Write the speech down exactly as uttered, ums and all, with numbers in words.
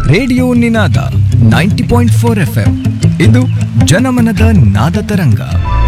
Radio ನಿನಾದ ninety point four F M ಇದು ಜನಮನದ ನಾದ ತರಂಗ.